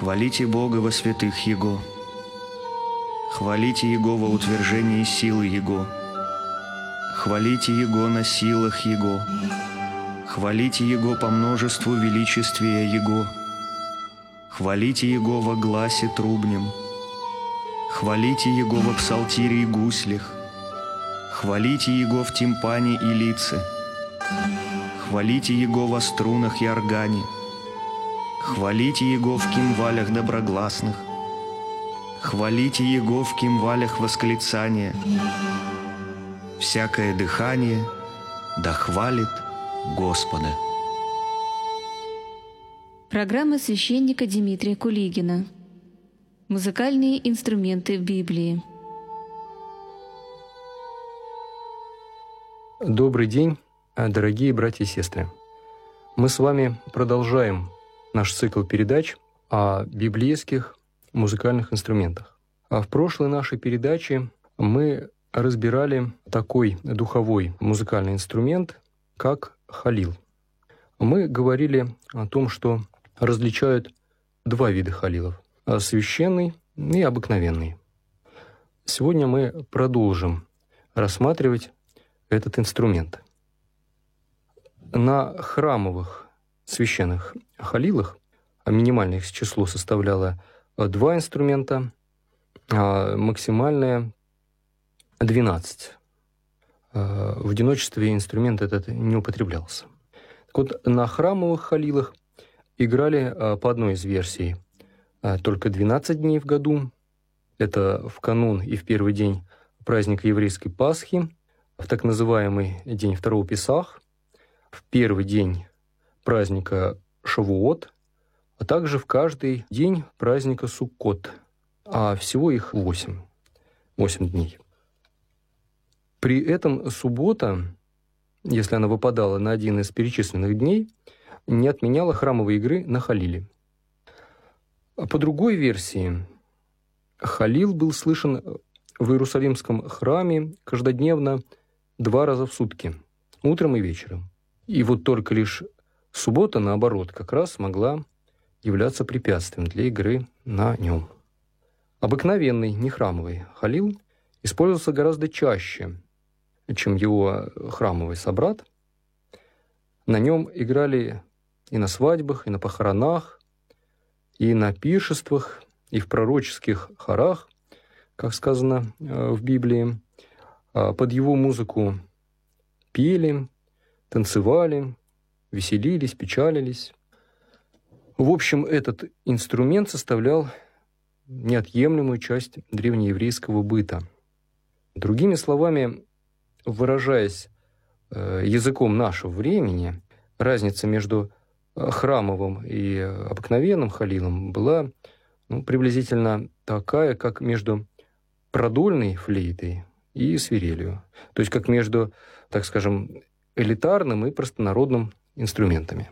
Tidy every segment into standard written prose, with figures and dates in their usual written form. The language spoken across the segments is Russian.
Хвалите Бога во святых Его. Хвалите Его во утверждении силы Его. Хвалите Его на силах Его. Хвалите Его по множеству величествия Его. Хвалите Его во гласе трубнем. Хвалите Его во псалтире и гуслях. Хвалите Его в тимпане и лице. Хвалите Его во струнах и органе. Хвалите Его в кимвалях доброгласных. Хвалите Его в кимвалях восклицания. Всякое дыхание да хвалит Господа. Программа священника Дмитрия Кулигина. Музыкальные инструменты в Библии. Добрый день, дорогие братья и сестры. Мы с вами продолжаем наш цикл передач о библейских музыкальных инструментах. А в прошлой нашей передаче мы разбирали такой духовой музыкальный инструмент, как халил. Мы говорили о том, что различают два вида халилов – священный и обыкновенный. Сегодня мы продолжим рассматривать этот инструмент. На храмовых священных халилах минимальное их число составляло 2 инструмента, а максимальное 12. В одиночестве инструмент этот не употреблялся. Так вот, на храмовых халилах играли по одной из версий только 12 дней в году. Это в канун и в первый день праздника еврейской Пасхи, в так называемый день второго Песах, в первый день праздника Шавуот, а также в каждый день праздника Суккот. А всего их 8 дней. При этом суббота, если она выпадала на один из перечисленных дней, не отменяла храмовой игры на халиле. По другой версии, халил был слышен в Иерусалимском храме каждодневно 2 раза в сутки, утром и вечером. И вот только лишь суббота, наоборот, как раз могла являться препятствием для игры на нем. Обыкновенный, не храмовый халил использовался гораздо чаще, чем его храмовый собрат. На нем играли и на свадьбах, и на похоронах, и на пиршествах, и в пророческих хорах, как сказано в Библии. Под его музыку пели, танцевали, веселились, печалились. В общем, этот инструмент составлял неотъемлемую часть древнееврейского быта. Другими словами, выражаясь языком нашего времени, разница между храмовым и обыкновенным халилом была приблизительно такая, как между продольной флейтой и свирелью. То есть как между, так скажем, элитарным и простонародным инструментами.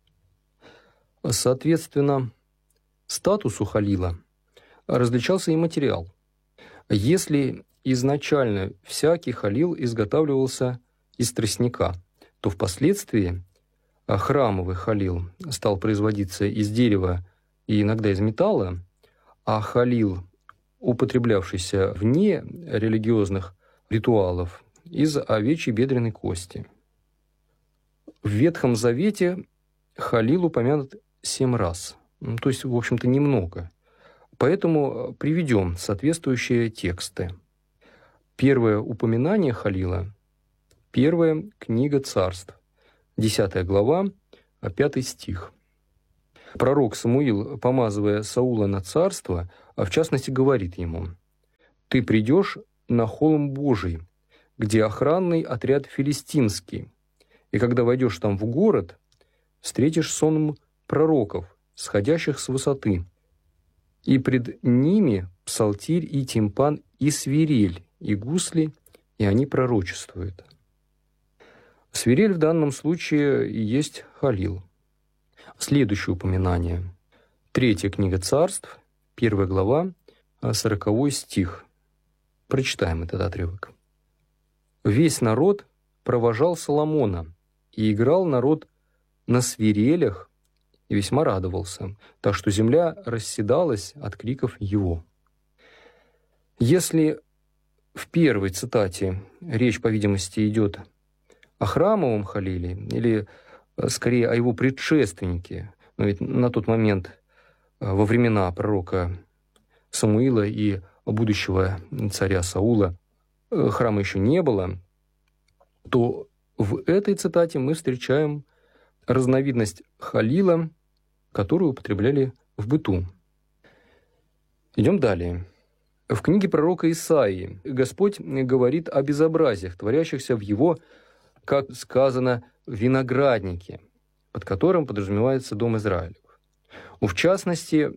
Соответственно, статусу халила различался и материал. Если изначально всякий халил изготавливался из тростника, то впоследствии храмовый халил стал производиться из дерева и иногда из металла, а халил, употреблявшийся вне религиозных ритуалов, из овечьей бедренной кости. В Ветхом Завете халил упомянут 7 раз, то есть, в общем-то, немного. Поэтому приведем соответствующие тексты. Первое упоминание халила, 1 книга Царств, 10 глава, 5 стих. Пророк Самуил, помазывая Саула на царство, в частности, говорит ему: «Ты придешь на холм Божий, где охранный отряд филистимский, и когда войдешь там в город, встретишь сонм пророков, сходящих с высоты, и пред ними псалтирь и тимпан и свирель, и гусли, и они пророчествуют». Свирель в данном случае и есть халил. Следующее упоминание. 3 книга Царств, 1 глава, 40 стих. Прочитаем этот отрывок. «Весь народ провожал Соломона, и играл народ на свирелях и весьма радовался, так что земля расседалась от криков его. Если в первой цитате речь, по видимости, идет о храмовом Халиле, или скорее о его предшественнике, но ведь на тот момент, во времена пророка Самуила и будущего царя Саула, храма еще не было, то в этой цитате мы встречаем разновидность Халила, которую употребляли в быту. Идем далее. В книге пророка Исаии Господь говорит о безобразиях, творящихся в его, как сказано, винограднике, под которым подразумевается дом Израилев. В частности,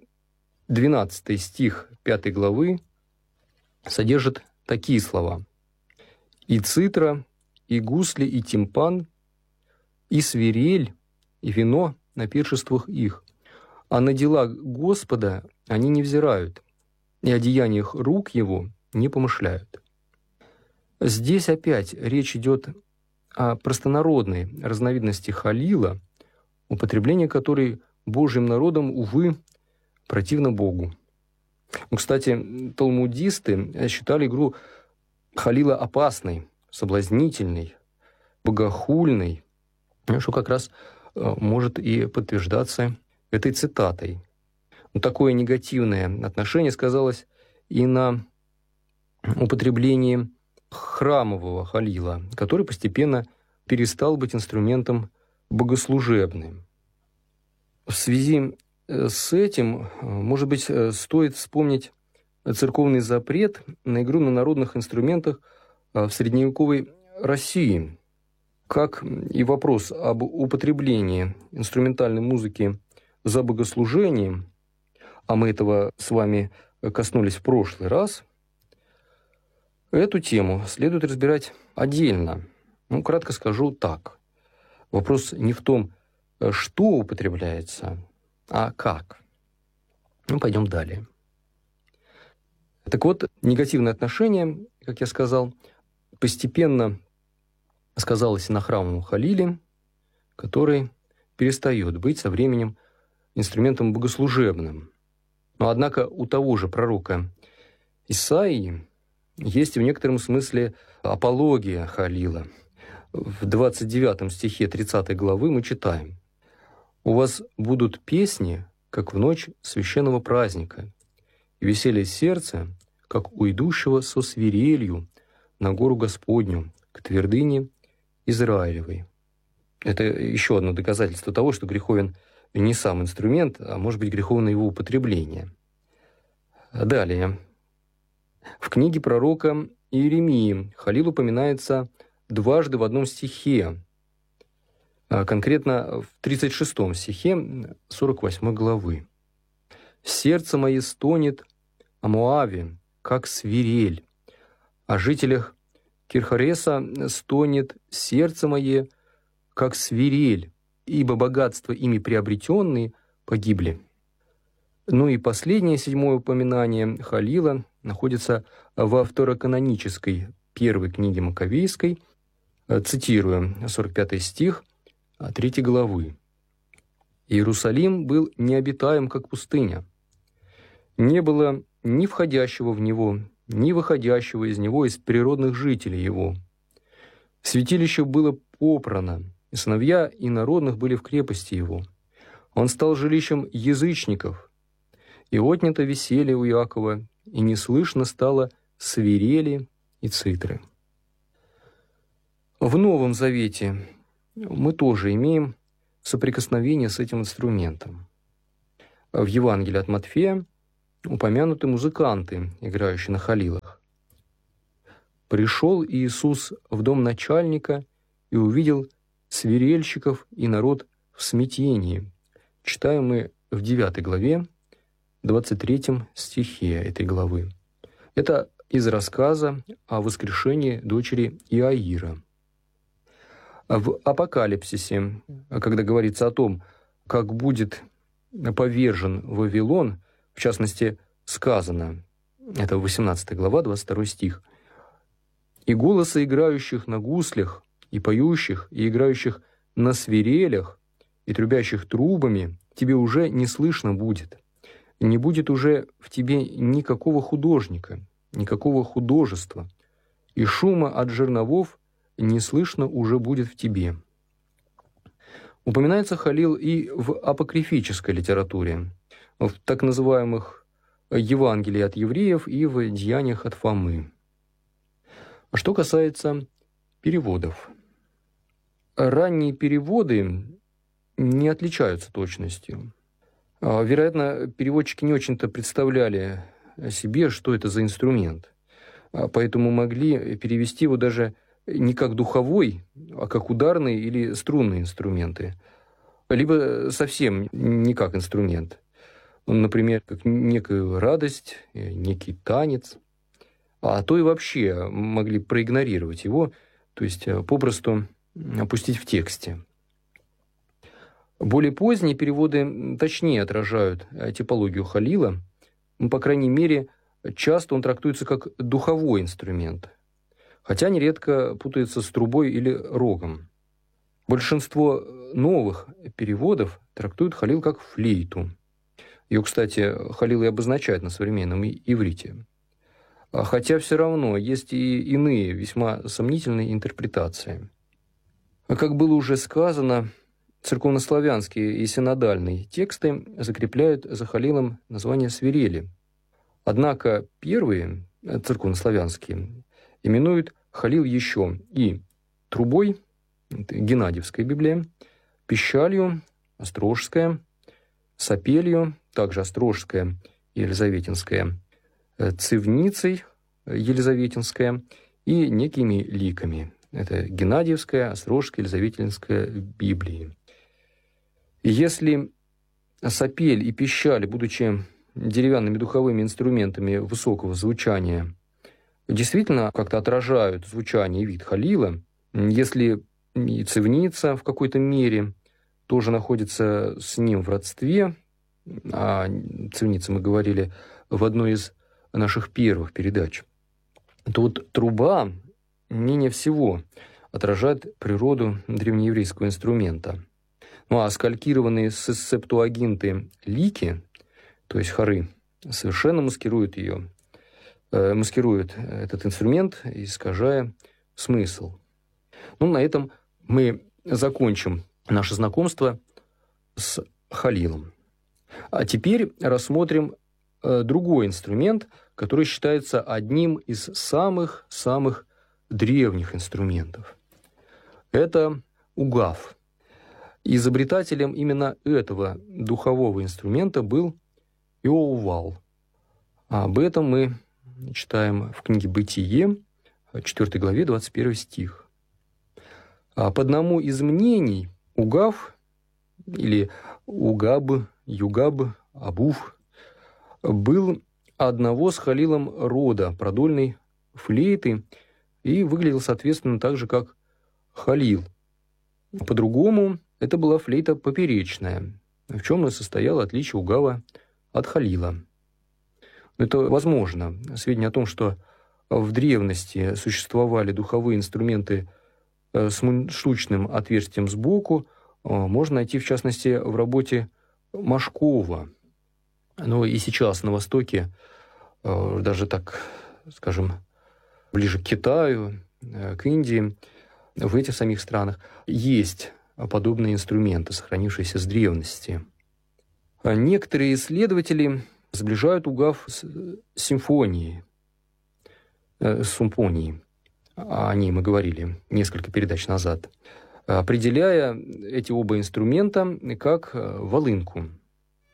12 стих 5 главы содержит такие слова: «И цитра, и гусли, и тимпан, и свирель, и вино на пиршествах их, а на дела Господа они не взирают, и о деяниях рук его не помышляют». Здесь опять речь идет о простонародной разновидности Халила, употребление которой Божьим народом, увы, противно Богу. Кстати, талмудисты считали игру Халила опасной, соблазнительной, богохульной, что как раз может и подтверждаться этой цитатой. Такое негативное отношение сказалось и на употреблении храмового Халила, который постепенно перестал быть инструментом богослужебным. В связи с этим, может быть, стоит вспомнить церковный запрет на игру на народных инструментах в средневековой России, как и вопрос об употреблении инструментальной музыки за богослужением, а мы этого с вами коснулись в прошлый раз, эту тему следует разбирать отдельно. Кратко скажу так. Вопрос не в том, что употребляется, а как. Пойдем далее. Так вот, негативное отношение, как я сказал, постепенно сказалось на храмовом Халиле, который перестает быть со временем инструментом богослужебным. Но, однако, у того же пророка Исаии есть в некотором смысле апология Халила. В 29 стихе 30 главы мы читаем: «У вас будут песни, как в ночь священного праздника, и веселье сердца, как у идущего со свирелью на гору Господню, к твердыне Израилевой». Это еще одно доказательство того, что греховен не сам инструмент, а может быть греховно его употребление. Далее. В книге пророка Иеремии Халил упоминается дважды в одном стихе, конкретно в 36 стихе 48 главы. «Сердце мое стонет о Моаве, как свирель, о жителях Кирхареса стонет сердце мое, как свирель, ибо богатства ими приобретенные погибли». И последнее, 7-е упоминание Халила находится во второканонической первой книге Маковейской, цитирую 45 стих 3 главы. «Иерусалим был необитаем, как пустыня. Не было ни входящего в него, ни выходящего из него из природных жителей его. Святилище было попрано, и сыновья инородных были в крепости его. Он стал жилищем язычников, и отнято веселье у Иакова, и не слышно стало свирели и цитры». В Новом Завете мы тоже имеем соприкосновение с этим инструментом. В Евангелии от Матфея упомянуты музыканты, играющие на халилах. «Пришел Иисус в дом начальника и увидел свирельщиков и народ в смятении». Читаем мы в 9 главе, 23 стихе этой главы. Это из рассказа о воскрешении дочери Иаира. В Апокалипсисе, когда говорится о том, как будет повержен Вавилон, в частности, сказано, это 18 глава, 22 стих, «И голоса играющих на гуслях, и поющих, и играющих на свирелях, и трубящих трубами, тебе уже не слышно будет. Не будет уже в тебе никакого художника, никакого художества, и шума от жерновов не слышно уже будет в тебе». Упоминается Халил и в апокрифической литературе, в так называемых Евангелии от евреев и в Деяниях от Фомы. Что касается переводов. Ранние переводы не отличаются точностью. Вероятно, переводчики не очень-то представляли себе, что это за инструмент, поэтому могли перевести его даже не как духовой, а как ударные или струнные инструменты, либо совсем не как инструмент. Например, как некую радость, некий танец, а то и вообще могли проигнорировать его, то есть попросту опустить в тексте. Более поздние переводы точнее отражают типологию Халила, по крайней мере, часто он трактуется как духовой инструмент, хотя нередко путается с трубой или рогом. Большинство новых переводов трактуют Халил как флейту. Ее, кстати, Халил и обозначает на современном иврите. Хотя все равно есть и иные, весьма сомнительные интерпретации. Как было уже сказано, церковнославянские и синодальные тексты закрепляют за Халилом название свирели. Однако первые, церковнославянские, именуют Халил еще и трубой, это Геннадьевская Библия, пищалью, Острожская, сапелью, также Острожская, Елизаветинская, цивницей, Елизаветинская, и некими ликами. Это Геннадьевская, Острожская, Елизаветинская Библии. И если сапель и пищаль, будучи деревянными духовыми инструментами высокого звучания, действительно как-то отражают звучание и вид Халила, если и цивница в какой-то мере тоже находится с ним в родстве, о цивнице мы говорили в одной из наших первых передач, то вот труба менее всего отражает природу древнееврейского инструмента. Ну а скалькированные с септуагинты лики, то есть хоры, совершенно маскируют этот инструмент, искажая смысл. Ну, на этом мы закончим наше знакомство с Халилом. А теперь рассмотрим другой инструмент, который считается одним из самых-самых древних инструментов. Это угав. Изобретателем именно этого духового инструмента был Иоувал. Об этом мы читаем в книге «Бытие», 4 главе, 21 стих. По одному из мнений, угав, или угаб, югаб, абуф, был одного с Халилом рода продольной флейты и выглядел, соответственно, так же, как Халил. По-другому, это была флейта поперечная, в чем и состояло отличие угава от Халила. Это возможно. Сведения о том, что в древности существовали духовые инструменты с штучным отверстием сбоку, можно найти, в частности, в работе Машкова. Но и сейчас на Востоке, даже так, скажем, ближе к Китаю, к Индии, в этих самих странах есть подобные инструменты, сохранившиеся с древности. Некоторые исследователи сближают угав с симфонией, о ней мы говорили несколько передач назад, определяя эти оба инструмента как волынку.